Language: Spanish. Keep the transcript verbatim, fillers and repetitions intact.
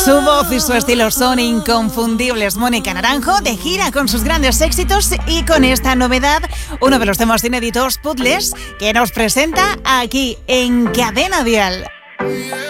Su voz y su estilo son inconfundibles. Mónica Naranjo de gira con sus grandes éxitos y con esta novedad, uno de los temas inéditos, Puzzles, que nos presenta aquí en Cadena Dial.